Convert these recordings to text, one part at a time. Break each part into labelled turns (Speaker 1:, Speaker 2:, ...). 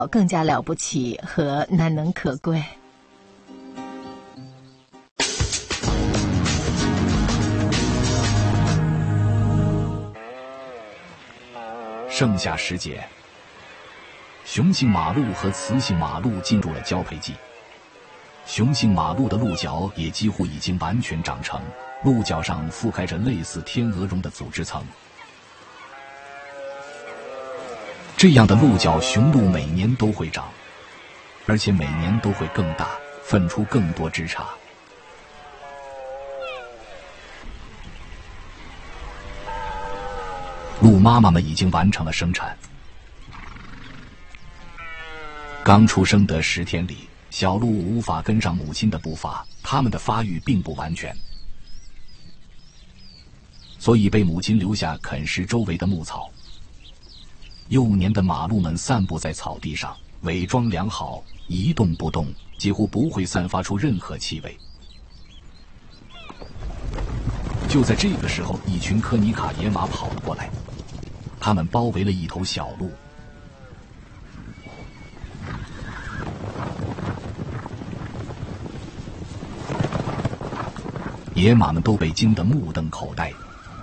Speaker 1: 更加了不起和难能可贵。
Speaker 2: 盛夏时节，雄性马鹿和雌性马鹿进入了交配季。雄性马鹿的鹿角也几乎已经完全长成，鹿角上覆盖着类似天鹅绒的组织层。这样的鹿角雄鹿每年都会长，而且每年都会更大，分出更多枝杈。鹿妈妈们已经完成了生产。刚出生的10天里，小鹿无法跟上母亲的步伐，它们的发育并不完全，所以被母亲留下啃食周围的牧草。幼年的马鹿们散步在草地上，伪装良好，一动不动，几乎不会散发出任何气味。就在这个时候，一群科尼卡野马跑了过来，他们包围了一头小鹿。野马们都被惊得目瞪口呆。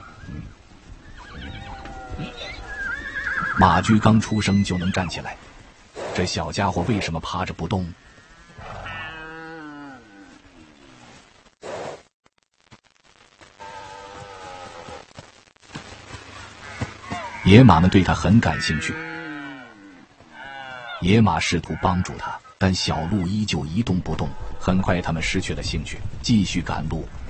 Speaker 2: 马驹刚出生就能站起来，这小家伙为什么趴着不动？野马们对他很感兴趣，野马试图帮助他，但小鹿依旧一动不动。很快他们失去了兴趣，继续赶路，